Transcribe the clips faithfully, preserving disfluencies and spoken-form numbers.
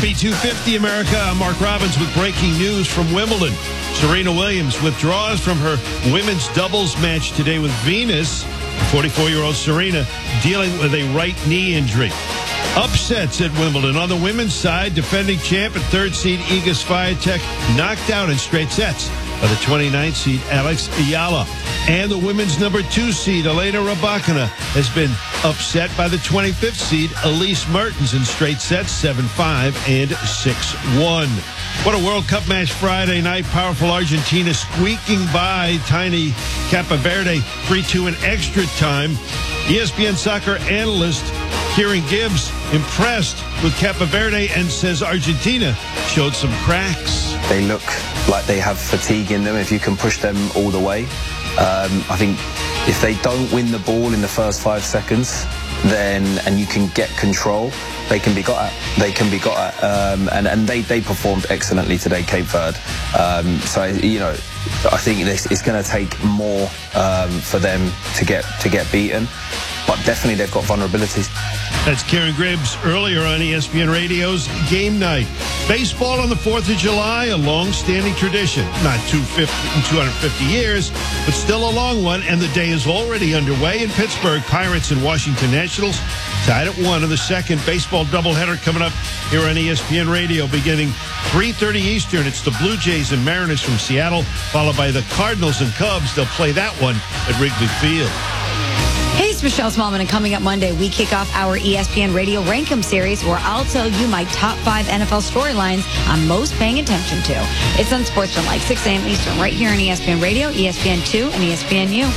ninety-two fifty America. I'm Mark Robbins with breaking news from Wimbledon. Serena Williams withdraws from her women's doubles match today with Venus. forty-four-year-old Serena dealing with a right knee injury. Upsets at Wimbledon. On the women's side, defending champ and third seed Iga Swiatek knocked out in straight sets by the twenty-ninth seed Alex Ayala. And the women's number two seed Elena Rybakina has been upset by the twenty-fifth seed Elise Mertens in straight sets, seven five and six one. What a World Cup match Friday night. Powerful Argentina squeaking by tiny Cape Verde three two in extra time. E S P N soccer analyst Kieran Gibbs impressed with Cape Verde and says Argentina showed some cracks. They look like they have fatigue in them if you can push them all the way. Um, I think if they don't win the ball in the first five seconds, then and you can get control, they can be got at. They can be got at, um, and and they, they performed excellently today, Cape Verde. Um, so you know, I think this, it's going to take more um, for them to get to get beaten, but definitely they've got vulnerabilities. That's Kieran Gibbs earlier on E S P N Radio's Game Night. Baseball on the fourth of July, a long-standing tradition. Not two hundred fifty years, but still a long one, and the day is already underway in Pittsburgh. Pirates and Washington Nationals tied at one in the second baseball doubleheader coming up here on E S P N Radio beginning three thirty Eastern. It's the Blue Jays and Mariners from Seattle, followed by the Cardinals and Cubs. They'll play that one at Wrigley Field. Hey, it's Michelle Smallman, and coming up Monday, we kick off our E S P N Radio Rank 'em series, where I'll tell you my top five N F L storylines I'm most paying attention to. It's on Sportsman, like six a.m. Eastern, right here on E S P N Radio, E S P N two, and E S P N U.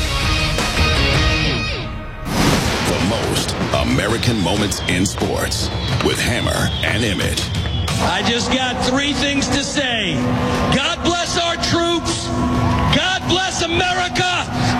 The most American moments in sports with Hammer and Emmett. I just got three things to say. God bless our troops. God bless America.